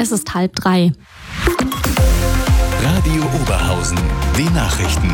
Es ist 2:30. Radio Oberhausen, die Nachrichten.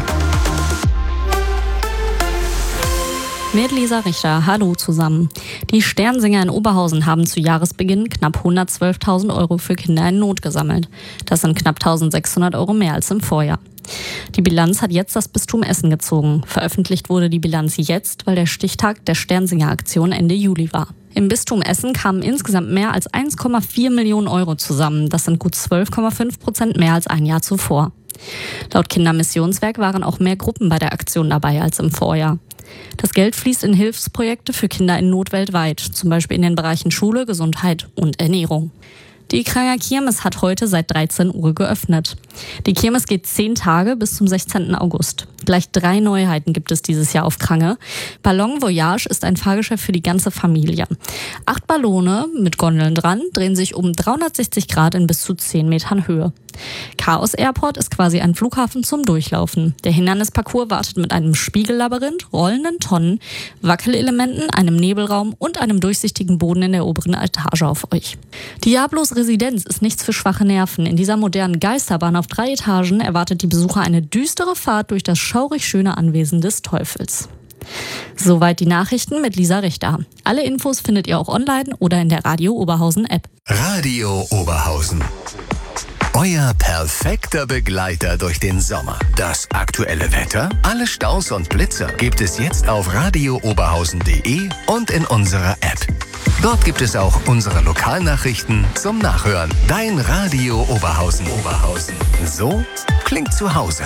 Mit Lisa Richter, hallo zusammen. Die Sternsinger in Oberhausen haben zu Jahresbeginn knapp 112.000 Euro für Kinder in Not gesammelt. Das sind knapp 1.600 Euro mehr als im Vorjahr. Die Bilanz hat jetzt das Bistum Essen gezogen. Veröffentlicht wurde die Bilanz jetzt, weil der Stichtag der Sternsinger-Aktion Ende Juli war. Im Bistum Essen kamen insgesamt mehr als 1,4 Millionen Euro zusammen. Das sind gut 12,5% mehr als ein Jahr zuvor. Laut Kindermissionswerk waren auch mehr Gruppen bei der Aktion dabei als im Vorjahr. Das Geld fließt in Hilfsprojekte für Kinder in Not weltweit, zum Beispiel in den Bereichen Schule, Gesundheit und Ernährung. Die Kranger Kirmes hat heute seit 13 Uhr geöffnet. Die Kirmes geht 10 Tage bis zum 16. August. Gleich 3 Neuheiten gibt es dieses Jahr auf Krange. Ballon Voyage ist ein Fahrgeschäft für die ganze Familie. 8 Ballone mit Gondeln dran drehen sich um 360 Grad in bis zu 10 Metern Höhe. Chaos Airport ist quasi ein Flughafen zum Durchlaufen. Der Hindernisparcours wartet mit einem Spiegellabyrinth, rollenden Tonnen, Wackelelementen, einem Nebelraum und einem durchsichtigen Boden in der oberen Etage auf euch. Diablos Residenz ist nichts für schwache Nerven. In dieser modernen Geisterbahn auf 3 Etagen erwartet die Besucher eine düstere Fahrt durch das schaurig schöne Anwesen des Teufels. Soweit die Nachrichten mit Lisa Richter. Alle Infos findet ihr auch online oder in der Radio Oberhausen App. Radio Oberhausen. Euer perfekter Begleiter durch den Sommer. Das aktuelle Wetter, alle Staus und Blitzer gibt es jetzt auf radiooberhausen.de und in unserer App. Dort gibt es auch unsere Lokalnachrichten zum Nachhören. Dein Radio Oberhausen. So klingt zu Hause.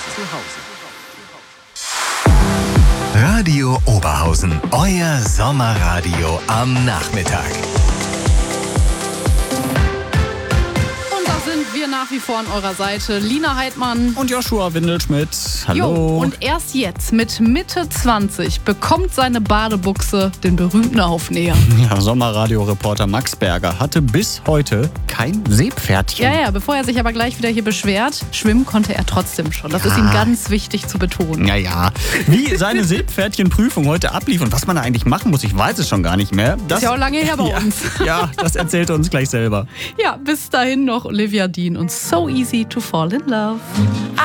Radio Oberhausen, euer Sommerradio am Nachmittag. Wir nach wie vor an eurer Seite. Lina Heidmann und Joshua Windelschmidt. Hallo. Jo, und erst jetzt mit Mitte 20 bekommt seine Badebuchse den berühmten Aufnäher. Ja, Sommerradio-Reporter Max Berger hatte bis heute kein Seepferdchen. Ja, bevor er sich aber gleich wieder hier beschwert, schwimmen konnte er trotzdem schon. Das ist ihm ganz wichtig zu betonen. Ja. Wie seine Seepferdchenprüfung heute ablief und was man da eigentlich machen muss, ich weiß es schon gar nicht mehr. Das ist ja auch lange her bei uns. Ja, das erzählt er uns gleich selber. Ja, bis dahin noch Olivia Dean und So Easy to Fall in Love.